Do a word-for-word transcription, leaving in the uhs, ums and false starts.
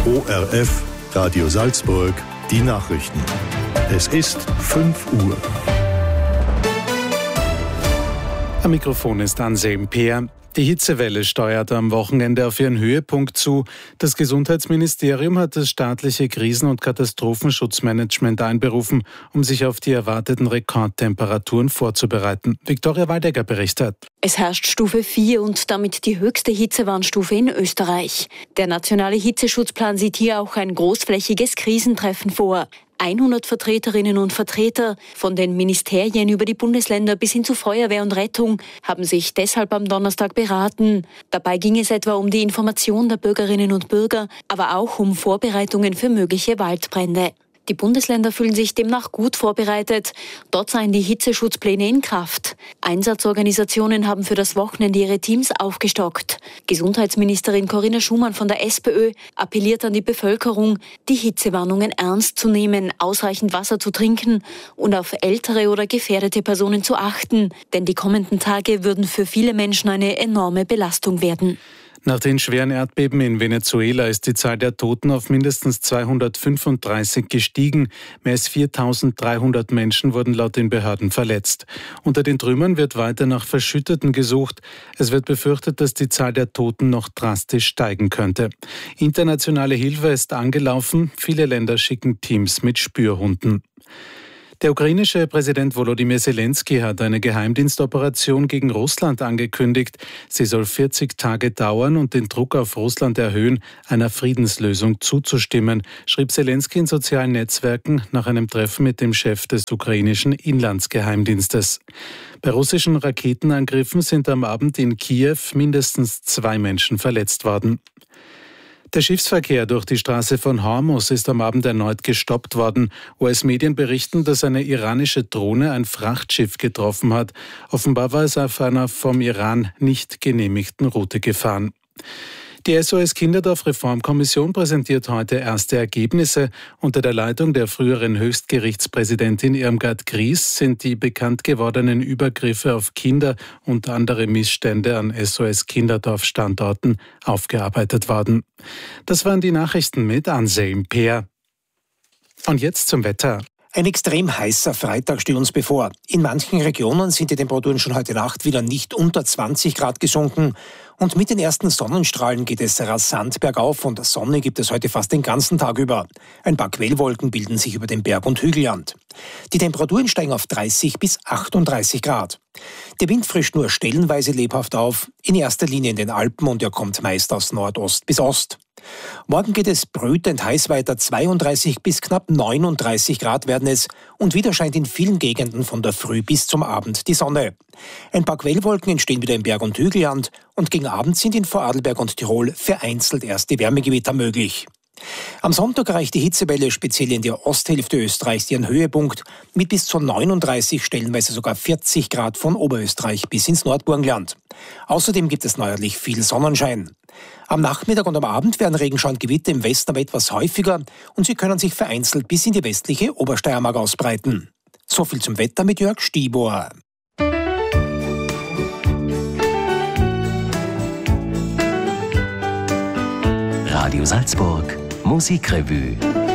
O R F, Radio Salzburg, die Nachrichten. Es ist fünf Uhr. Am Mikrofon ist Anselm Peer. Die Hitzewelle steuert am Wochenende auf ihren Höhepunkt zu. Das Gesundheitsministerium hat das staatliche Krisen- und Katastrophenschutzmanagement einberufen, um sich auf die erwarteten Rekordtemperaturen vorzubereiten. Viktoria Waldecker berichtet. Es herrscht Stufe vier und damit die höchste Hitzewarnstufe in Österreich. Der nationale Hitzeschutzplan sieht hier auch ein großflächiges Krisentreffen vor. hundert Vertreterinnen und Vertreter von den Ministerien über die Bundesländer bis hin zu Feuerwehr und Rettung haben sich deshalb am Donnerstag beraten. Dabei ging es etwa um die Information der Bürgerinnen und Bürger, aber auch um Vorbereitungen für mögliche Waldbrände. Die Bundesländer fühlen sich demnach gut vorbereitet. Dort seien die Hitzeschutzpläne in Kraft. Einsatzorganisationen haben für das Wochenende ihre Teams aufgestockt. Gesundheitsministerin Corinna Schumann von der SPÖ appelliert an die Bevölkerung, die Hitzewarnungen ernst zu nehmen, ausreichend Wasser zu trinken und auf ältere oder gefährdete Personen zu achten. Denn die kommenden Tage würden für viele Menschen eine enorme Belastung werden. Nach den schweren Erdbeben in Venezuela ist die Zahl der Toten auf mindestens zweihundertfünfunddreißig gestiegen. Mehr als viertausenddreihundert Menschen wurden laut den Behörden verletzt. Unter den Trümmern wird weiter nach Verschütteten gesucht. Es wird befürchtet, dass die Zahl der Toten noch drastisch steigen könnte. Internationale Hilfe ist angelaufen. Viele Länder schicken Teams mit Spürhunden. Der ukrainische Präsident Volodymyr Zelensky hat eine Geheimdienstoperation gegen Russland angekündigt. Sie soll vierzig Tage dauern und den Druck auf Russland erhöhen, einer Friedenslösung zuzustimmen, schrieb Zelensky in sozialen Netzwerken nach einem Treffen mit dem Chef des ukrainischen Inlandsgeheimdienstes. Bei russischen Raketenangriffen sind am Abend in Kiew mindestens zwei Menschen verletzt worden. Der Schiffsverkehr durch die Straße von Hormuz ist am Abend erneut gestoppt worden. U S-Medien berichten, dass eine iranische Drohne ein Frachtschiff getroffen hat. Offenbar war es auf einer vom Iran nicht genehmigten Route gefahren. Die S O S-Kinderdorf-Reformkommission präsentiert heute erste Ergebnisse. Unter der Leitung der früheren Höchstgerichtspräsidentin Irmgard Gries sind die bekannt gewordenen Übergriffe auf Kinder und andere Missstände an S O S-Kinderdorf-Standorten aufgearbeitet worden. Das waren die Nachrichten mit Anselm Peer. Und jetzt zum Wetter. Ein extrem heißer Freitag steht uns bevor. In manchen Regionen sind die Temperaturen schon heute Nacht wieder nicht unter zwanzig Grad gesunken. Und mit den ersten Sonnenstrahlen geht es rasant bergauf und Sonne gibt es heute fast den ganzen Tag über. Ein paar Quellwolken bilden sich über dem Berg- und Hügelland. Die Temperaturen steigen auf dreißig bis achtunddreißig Grad. Der Wind frischt nur stellenweise lebhaft auf, in erster Linie in den Alpen und er kommt meist aus Nordost bis Ost. Morgen geht es brütend heiß weiter, zweiunddreißig bis knapp neununddreißig Grad werden es und wieder scheint in vielen Gegenden von der Früh bis zum Abend die Sonne. Ein paar Quellwolken entstehen wieder im Berg- und Hügelland und gegen Abend sind in Vorarlberg und Tirol vereinzelt erste Wärmegewitter möglich. Am Sonntag erreicht die Hitzewelle speziell in der Osthälfte Österreichs ihren Höhepunkt mit bis zu neununddreißig, stellenweise sogar vierzig Grad von Oberösterreich bis ins Nordburgenland. Außerdem gibt es neuerlich viel Sonnenschein. Am Nachmittag und am Abend werden Regenschauer und Gewitter im Westen aber etwas häufiger und sie können sich vereinzelt bis in die westliche Obersteiermark ausbreiten. So viel zum Wetter mit Jörg Stibor. Radio Salzburg Musikrevue.